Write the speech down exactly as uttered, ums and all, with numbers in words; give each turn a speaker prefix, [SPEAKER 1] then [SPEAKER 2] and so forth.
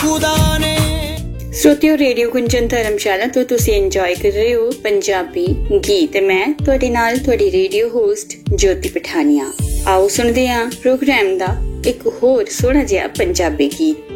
[SPEAKER 1] खुदा ने।
[SPEAKER 2] श्रोतियों, रेडियो गुंजन धर्मशाला तो तुसी एंजॉय कर रहे हो पंजाबी गीत। मैं तुहाडे नाल तुहाडी रेडियो होस्ट ज्योति पठानिया। आओ सुनदे हां प्रोग्राम दा एक होर सोहना जिहा पंजाबी गीत।